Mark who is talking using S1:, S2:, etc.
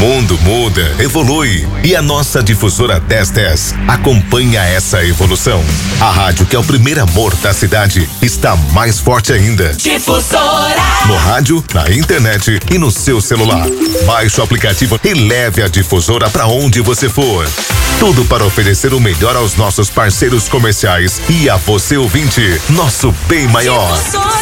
S1: mundo muda, evolui e a nossa difusora 1010 acompanha essa evolução. A rádio que é o primeiro amor da cidade está mais forte ainda.
S2: Difusora.
S1: No rádio, na internet e no seu celular. Baixe o aplicativo e leve a difusora para onde você for. Tudo para oferecer o melhor aos nossos parceiros comerciais e a você ouvinte, nosso bem maior.
S2: Difusora.